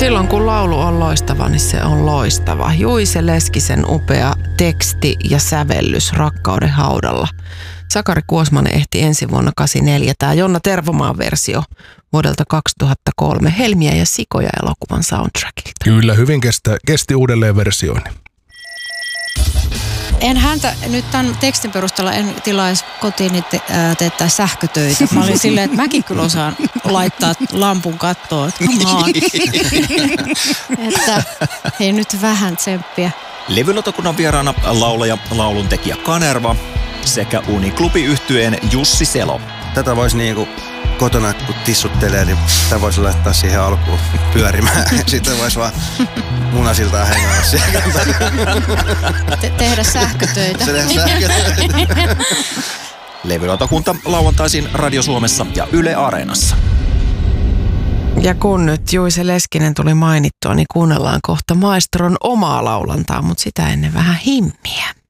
Silloin kun laulu on loistava, niin se on loistava. Juise Leskisen upea teksti ja sävellys Rakkauden haudalla. Sakari Kuosmanen ehti ensi vuonna 84. Tämä Jonna Tervomaan versio vuodelta 2003. Helmiä ja sikoja elokuvan soundtrackilta. Kyllä, hyvin kesti uudelleen versioinnin. En häntä nyt tämän tekstin perusteella en tilaisi kotiin teettää sähkötöitä. Mä olin silleen, että mäkin kyllä osaan laittaa lampun kattoon. Että hei nyt vähän tsemppiä. Levylautakunnan vieraana laulaja, lauluntekijä Kanerva sekä Uniklubi-yhtyeen Jussi Selo. Tätä voisi niinku kotona kun tissuttelee, niin sitä voisi laittaa siihen alkuun pyörimään. Sitten voisi vaan munasiltaan hengailla siellä. Tehdä sähkötöitä. Levylautakunta lauantaisin Radio Suomessa ja Yle Areenassa. Ja kun nyt Juise Leskinen tuli mainittua, niin kuunnellaan kohta maestron omaa laulantaa, mutta sitä ennen vähän himmiä.